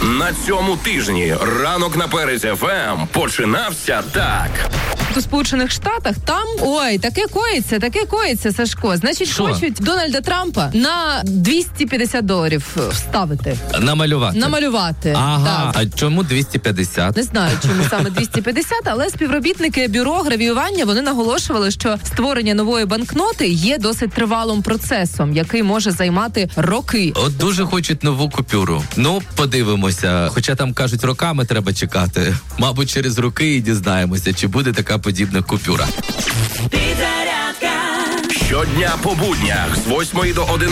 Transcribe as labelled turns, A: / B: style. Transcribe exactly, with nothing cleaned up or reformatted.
A: На цьому тижні ранок на Перець еф ем починався так.
B: У Сполучених Штатах там, ой, таке коїться, таке коїться, Сашко. Значить,
C: Що?
B: хочуть Дональда Трампа на двісті п'ятдесят доларів вставити.
C: Намалювати.
B: Намалювати.
C: Ага,
B: Так.
C: а чому двісті п'ятдесят?
B: Не знаю, чому саме двісті п'ятдесят, але співробітники бюро гравіювання, вони наголошували, що створення нової банкноти є досить тривалим процесом, який може займати роки.
C: От дуже хочуть нову купюру. Ну, подивимося. Хоча там кажуть, роками треба чекати. Мабуть, через роки і дізнаємося, чи буде така подібна купюра.
A: Щодня по буднях з восьмої до одинадцятої